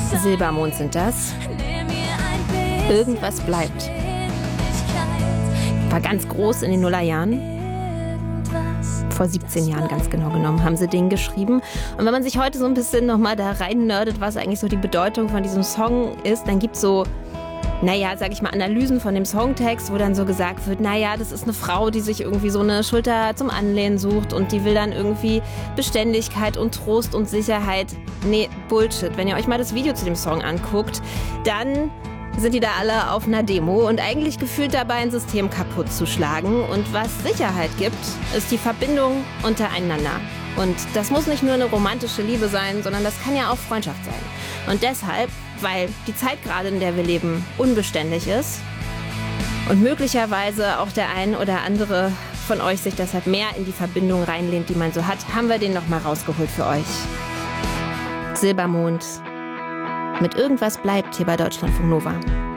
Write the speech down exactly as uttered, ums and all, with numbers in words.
Silbermond sind das. Irgendwas bleibt. War ganz groß in den Nullerjahren. Vor siebzehn Jahren ganz genau genommen haben sie den geschrieben. Und wenn man sich heute so ein bisschen nochmal da rein nerdet, was eigentlich so die Bedeutung von diesem Song ist, dann gibt es so, naja, sag ich mal, Analysen von dem Songtext, wo dann so gesagt wird, naja, das ist eine Frau, die sich irgendwie so eine Schulter zum Anlehnen sucht und die will dann irgendwie Beständigkeit und Trost und Sicherheit. Nee, Bullshit. Wenn ihr euch mal das Video zu dem Song anguckt, dann sind die da alle auf einer Demo und eigentlich gefühlt dabei, ein System kaputt zu schlagen. Und was Sicherheit gibt, ist die Verbindung untereinander. Und das muss nicht nur eine romantische Liebe sein, sondern das kann ja auch Freundschaft sein. Und deshalb, weil die Zeit gerade, in der wir leben, unbeständig ist und möglicherweise auch der ein oder andere von euch sich deshalb mehr in die Verbindung reinlehnt, die man so hat, haben wir den nochmal rausgeholt für euch. Silbermond. Mit Irgendwas bleibt hier bei Deutschlandfunk Nova.